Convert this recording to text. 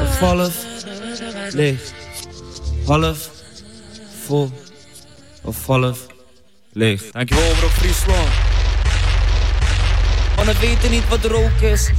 of half leeg? Half vol of half leeg? Dankjewel, bro, Friesland. Mannen weten niet wat rook is.